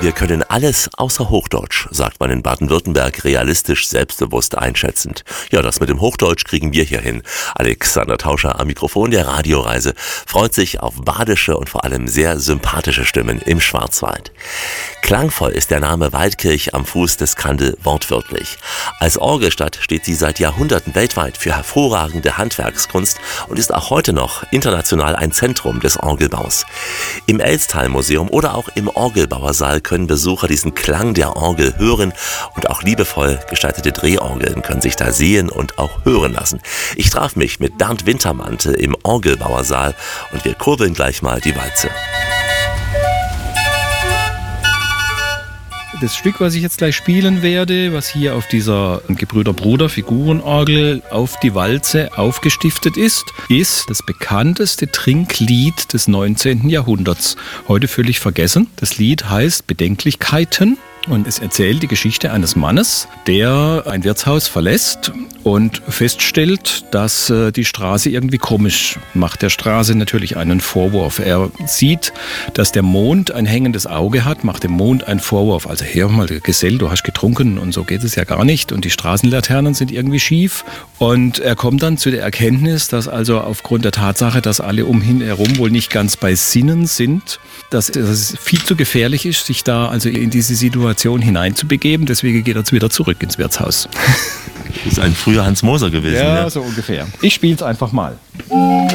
Wir können alles außer Hochdeutsch, sagt man in Baden-Württemberg realistisch, selbstbewusst einschätzend. Ja, das mit dem Hochdeutsch kriegen wir hier hin. Alexander Tauscher am Mikrofon der Radioreise freut sich auf badische und vor allem sehr sympathische Stimmen im Schwarzwald. Klangvoll ist der Name Waldkirch am Fuß des Kandel wortwörtlich. Als Orgelstadt steht sie seit Jahrhunderten weltweit für hervorragende Handwerkskunst und ist auch heute noch international ein Zentrum des Orgelbaus. Im Elstal-Museum oder auch im Orgelbauersaal können Besucher diesen Klang der Orgel hören und auch liebevoll gestaltete Drehorgeln können sich da sehen und auch hören lassen. Ich traf mich mit Bernd Wintermantel im Orgelbauersaal und wir kurbeln gleich mal die Walze. Das Stück, was ich jetzt gleich spielen werde, was hier auf dieser Gebrüder-Bruder-Figurenorgel auf die Walze aufgestiftet ist das bekannteste Trinklied des 19. Jahrhunderts. Heute völlig vergessen. Das Lied heißt Bedenklichkeiten. Und es erzählt die Geschichte eines Mannes, der ein Wirtshaus verlässt und feststellt, dass die Straße irgendwie komisch macht. Der Straße natürlich einen Vorwurf. Er sieht, dass der Mond ein hängendes Auge hat, macht dem Mond einen Vorwurf. Also hör mal, Gesell, du hast getrunken und so geht es ja gar nicht. Und die Straßenlaternen sind irgendwie schief. Und er kommt dann zu der Erkenntnis, dass also aufgrund der Tatsache, dass alle um ihn herum wohl nicht ganz bei Sinnen sind, dass es viel zu gefährlich ist, sich da also in diese Situation hineinzubegeben. Deswegen geht er jetzt wieder zurück ins Wirtshaus. Das ist ein früher Hans Moser gewesen. Ja, so ungefähr. Ich spiele es einfach mal.